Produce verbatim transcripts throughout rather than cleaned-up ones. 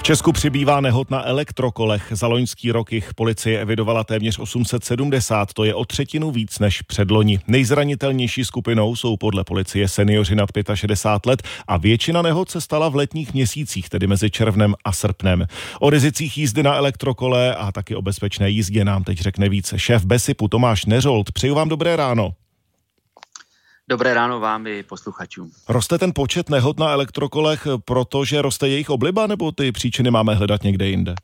Česku přibývá nehod na elektrokolech. Za loňský rok jich policie evidovala téměř osm set sedmdesát, to je o třetinu víc než předloni. Nejzranitelnější skupinou jsou podle policie seniori nad šedesát pět let a většina nehod se stala v letních měsících, tedy mezi červnem a srpnem. O rizicích jízdy na elektrokole a taky o bezpečné jízdě nám teď řekne víc šéf BESIPu Tomáš Neřold. Přeju vám dobré ráno. Dobré ráno vám i posluchačům. Roste ten počet nehod na elektrokolech, protože roste jejich obliba, nebo ty příčiny máme hledat někde jinde?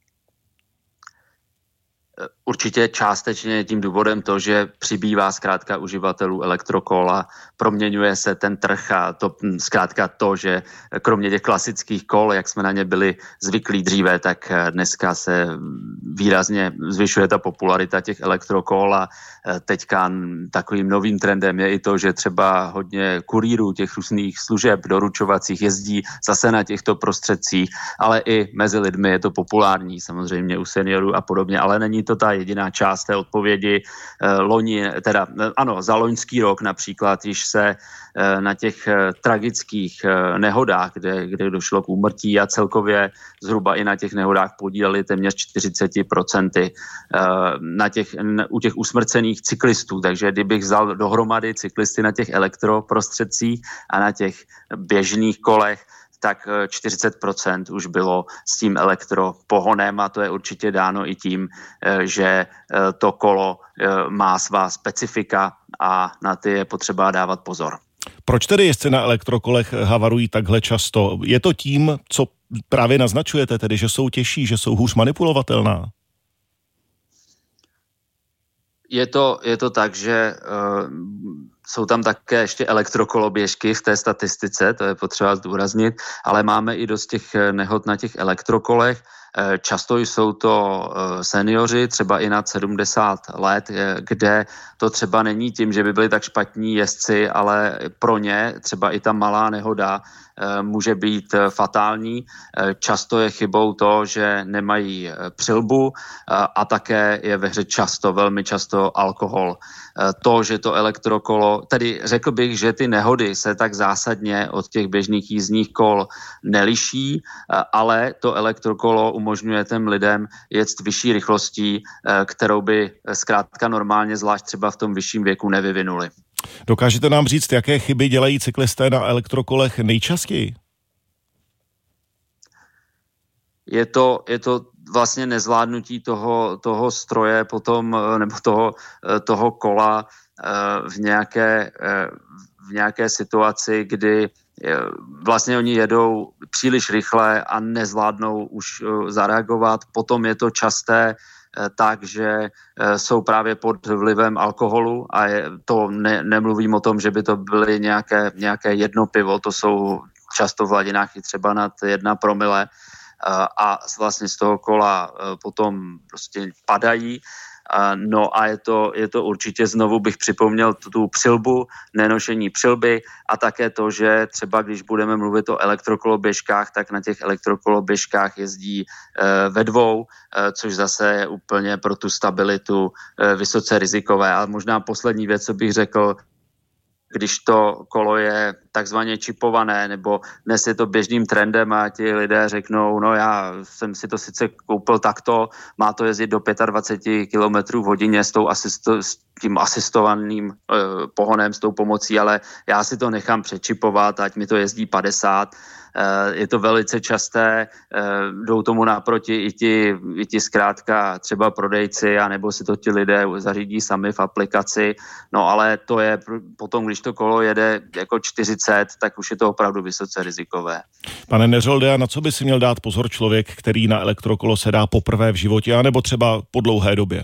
Určitě částečně tím důvodem to, že přibývá zkrátka uživatelů elektrokol a proměňuje se ten trh a to zkrátka to, že kromě těch klasických kol, jak jsme na ně byli zvyklí dříve, tak dneska se výrazně zvyšuje ta popularita těch elektrokol a teďka takovým novým trendem je i to, že třeba hodně kurýrů těch různých služeb doručovacích jezdí zase na těchto prostředcích, ale i mezi lidmi je to populární, samozřejmě u seniorů a podobně, ale není to ta jediná část té odpovědi. Loni, teda ano, za loňský rok například, když se na těch tragických nehodách, kde, kde došlo k úmrtí a celkově zhruba i na těch nehodách podíleli téměř čtyřicet procent na těch, u těch usmrcených cyklistů. Takže kdybych vzal dohromady cyklisty na těch elektroprostředcích a na těch běžných kolech, tak čtyřicet procent už bylo s tím elektropohonem a to je určitě dáno i tím, že to kolo má svá specifika a na ty je potřeba dávat pozor. Proč tedy jezdci na elektrokolech havarují takhle často? Je to tím, co právě naznačujete, tedy, že jsou těžší, že jsou hůř manipulovatelná? Je to, je to tak, že uh, jsou tam také ještě elektrokoloběžky v té statistice, to je potřeba zdůraznit, ale máme i dost těch nehod na těch elektrokolech. Často jsou to seniori, třeba i nad sedmdesát let, kde to třeba není tím, že by byli tak špatní jezdci, ale pro ně třeba i ta malá nehoda může být fatální. Často je chybou to, že nemají přilbu a také je ve hře často, velmi často alkohol. To, že to elektrokolo, tedy řekl bych, že ty nehody se tak zásadně od těch běžných jízdních kol neliší, ale to elektrokolo umožňuje těm lidem jet vyšší rychlostí, kterou by zkrátka normálně, zvlášť třeba v tom vyšším věku, nevyvinuli. Dokážete nám říct, jaké chyby dělají cyklisté na elektrokolech nejčastěji? Je to, je to vlastně nezvládnutí toho, toho stroje potom, nebo toho, toho kola v nějaké, v nějaké situaci, kdy vlastně oni jedou příliš rychle a nezvládnou už zareagovat. Potom je to časté tak, že jsou právě pod vlivem alkoholu a je, to ne, nemluvím o tom, že by to byly nějaké, nějaké jedno pivo, to jsou často v hladinách i třeba nad jedna promile a vlastně z toho kola potom prostě padají. No a je to, je to určitě, znovu bych připomněl tu, tu přilbu, nenošení přilby a také to, že třeba když budeme mluvit o elektrokoloběžkách, tak na těch elektrokoloběžkách jezdí e, ve dvou, e, což zase je úplně pro tu stabilitu e, vysoce rizikové. A možná poslední věc, co bych řekl, když to kolo je takzvaně čipované, nebo dnes je to běžným trendem a ti lidé řeknou, no já jsem si to sice koupil takto, má to jezdit do dvacet pět kilometrů v hodině s, tou asisto, s tím asistovaným eh, pohonem, s tou pomocí, ale já si to nechám přečipovat, ať mi to jezdí padesát. Eh, je to velice časté, eh, jdou tomu naproti i ti, i ti zkrátka třeba prodejci, anebo si to ti lidé zařídí sami v aplikaci, no ale to je potom, když to kolo jede jako čtyřicet, tak už je to opravdu vysoce rizikové. Pane Neřolde, a na co by si měl dát pozor člověk, který na elektrokolo sedá poprvé v životě, anebo třeba po dlouhé době?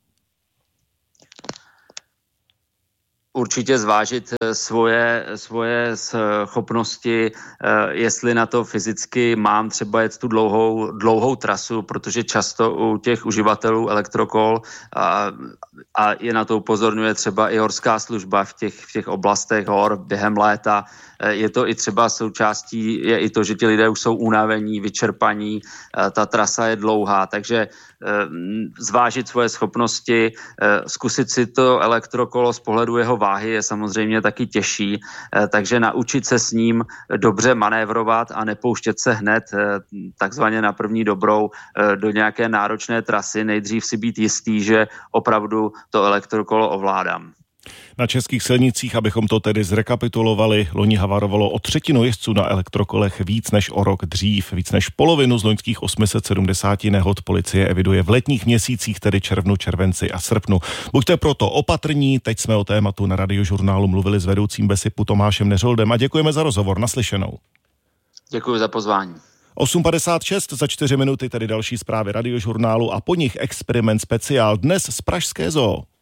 Určitě zvážit svoje, svoje schopnosti, jestli na to fyzicky mám třeba jet tu dlouhou, dlouhou trasu, protože často u těch uživatelů elektrokol a, a je na to upozorňuje třeba i horská služba v těch, v těch oblastech hor během léta. Je to i třeba součástí, je i to, že ti lidé už jsou unavení, vyčerpaní, ta trasa je dlouhá, takže zvážit svoje schopnosti, zkusit si to elektrokolo z pohledu jeho váhy váhy je samozřejmě taky těžší, takže naučit se s ním dobře manévrovat a nepouštět se hned takzvaně na první dobrou do nějaké náročné trasy, nejdřív si být jistý, že opravdu to elektrokolo ovládám. Na českých silnicích, abychom to tedy zrekapitulovali, loni havarovalo o třetinu jezdců na elektrokolech víc než o rok dřív. Víc než polovinu z loňských osm set sedmdesát nehod policie eviduje v letních měsících, tedy červnu, červenci a srpnu. Buďte proto opatrní, teď jsme o tématu na Radiožurnálu mluvili s vedoucím BESIPu Tomášem Neřoldem a děkujeme za rozhovor. Naslyšenou. Děkuji za pozvání. osm padesát šest za čtyři minuty, tedy další zprávy Radiožurnálu a po nich experiment speciál dnes z pražské zoo.